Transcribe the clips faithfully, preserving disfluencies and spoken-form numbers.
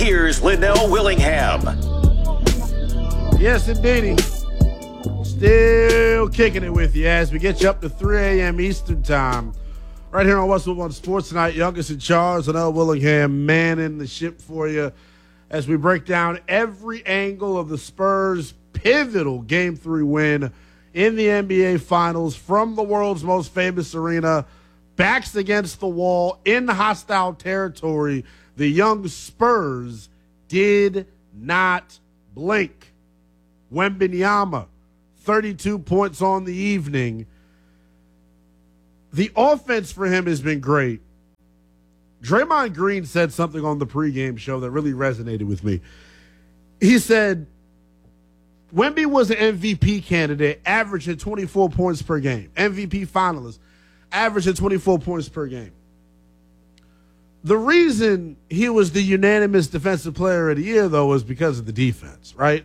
here's Linnell Willingham. Yes, indeedy. Still kicking it with you as we get you up to three a.m. Eastern time. Right here on What's One Sports Tonight. Youngest in charge, Linnell Willingham, manning the ship for you as we break down every angle of the Spurs' pivotal Game three win in the N B A Finals from the world's most famous arena, backs against the wall in hostile territory. The young Spurs did not blink. Wembanyama, thirty-two points on the evening. The offense for him has been great. Draymond Green said something on the pregame show that really resonated with me. He said, Wemby was an M V P candidate, averaging twenty-four points per game. M V P finalist, averaging twenty-four points per game. The reason he was the unanimous defensive player of the year, though, was because of the defense, right?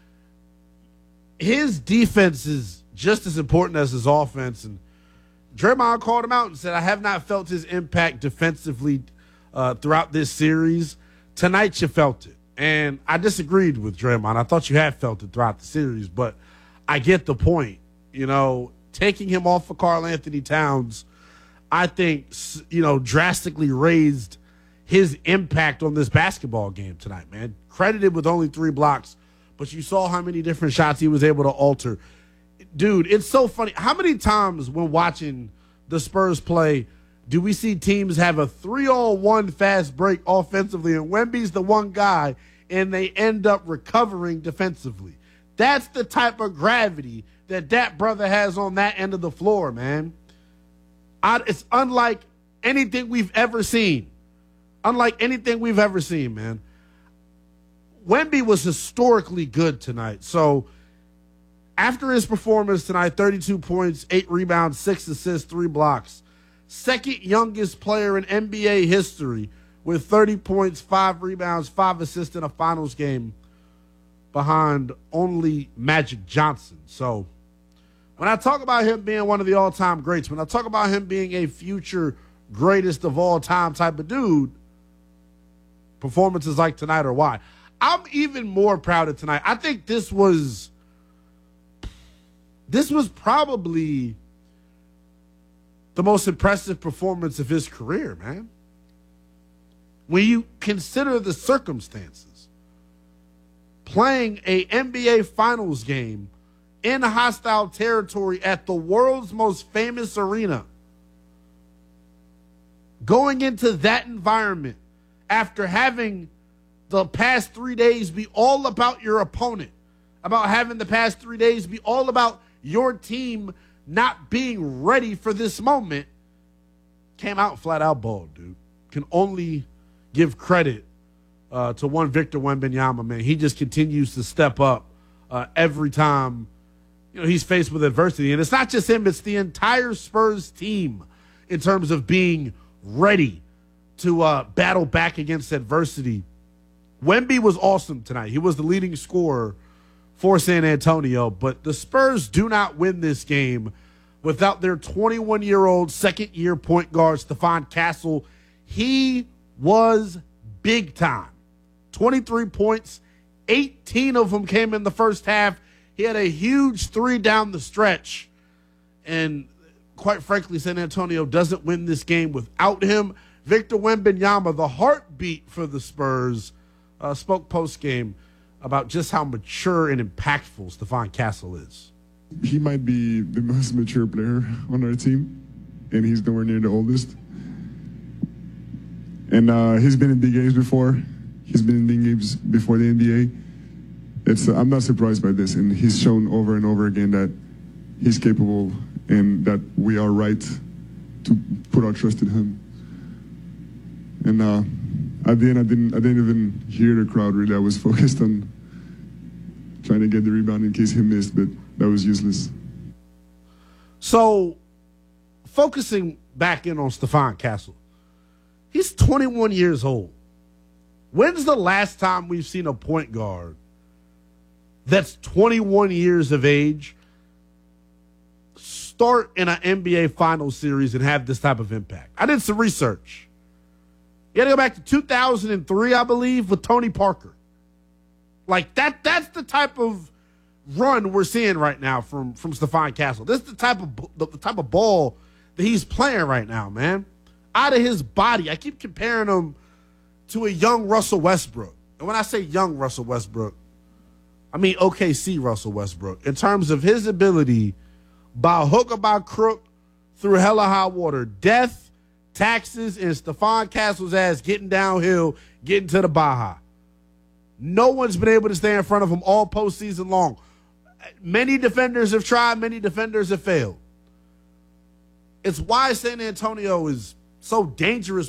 His defense is just as important as his offense, and Draymond called him out and said, I have not felt his impact defensively uh, throughout this series. Tonight you felt it. And I disagreed with Draymond. I thought you had felt it throughout the series, but I get the point. You know, taking him off of Karl Anthony Towns, I think, you know, drastically raised his impact on this basketball game tonight, man. Credited with only three blocks, but you saw how many different shots he was able to alter. Dude, it's so funny. How many times when watching the Spurs play do we see teams have a three-on-one fast break offensively, and Wemby's the one guy, and they end up recovering defensively? That's the type of gravity that that brother has on that end of the floor, man. I, it's unlike anything we've ever seen. Unlike anything we've ever seen, man. Wemby was historically good tonight, so after his performance tonight, thirty-two points, eight rebounds, six assists, three blocks. Second youngest player in N B A history with thirty points, five rebounds, five assists in a finals game behind only Magic Johnson. So when I talk about him being one of the all-time greats, when I talk about him being a future greatest of all time type of dude, performances like tonight are why. I'm even more proud of tonight. I think this was... This was probably the most impressive performance of his career, man. When you consider the circumstances, playing a N B A Finals game in hostile territory at the world's most famous arena, going into that environment after having the past three days be all about your opponent, about having the past three days be all about your team not being ready for this moment, came out flat out bald, dude. Can only give credit uh, to one Victor Wembanyama, man. He just continues to step up uh, every time, you know, he's faced with adversity. And it's not just him, it's the entire Spurs team in terms of being ready to uh, battle back against adversity. Wemby was awesome tonight. He was the leading scorer for San Antonio, but the Spurs do not win this game without their twenty-one-year-old second-year point guard, Stephon Castle. He was big time. twenty-three points, eighteen of them came in the first half. He had a huge three down the stretch, and quite frankly, San Antonio doesn't win this game without him. Victor Wembanyama, the heartbeat for the Spurs, uh, spoke post-game about just how mature and impactful Stephon Castle is. He might be the most mature player on our team, and he's nowhere near the oldest. And uh, he's been in big games before. He's been in big games before the N B A. It's uh, I'm not surprised by this, and he's shown over and over again that he's capable and that we are right to put our trust in him. And uh, at the end, I didn't I didn't even hear the crowd really. I was focused on trying to get the rebound in case he missed, but that was useless. So, focusing back in on Stephon Castle, he's twenty-one years old. When's the last time we've seen a point guard that's twenty-one years of age start in an N B A Finals series and have this type of impact? I did some research. You got to go back to two thousand three, I believe, with Tony Parker. Like, that. that's the type of run we're seeing right now from, from Stephon Castle. This is the type of the, the type of ball that he's playing right now, man. Out of his body. I keep comparing him to a young Russell Westbrook. And when I say young Russell Westbrook, I mean O K C Russell Westbrook. In terms of his ability, by hook or by crook, through hell or high water, death, taxes, and Stephon Castle's ass getting downhill, getting to the Baja. No one's been able to stay in front of him all postseason long. Many defenders have tried, many defenders have failed. It's why San Antonio is so dangerous